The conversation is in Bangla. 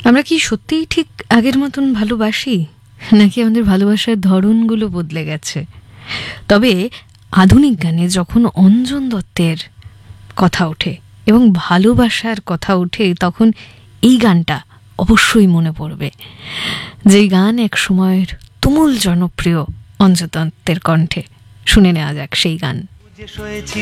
আমরা কি সত্যিই ঠিক আগের মতন ভালোবাসি, নাকি আমাদের ভালোবাসার ধরনগুলো বদলে গেছে? তবে আধুনিক গানে যখন অঞ্জন দত্তের কথা ওঠে এবং ভালোবাসার কথা ওঠে, তখন এই গানটা অবশ্যই মনে পড়বে, যেই গান এক সময়ের তুমুল জনপ্রিয় অঞ্জন দত্তের কণ্ঠে। শুনে নেওয়া যাক সেই গান।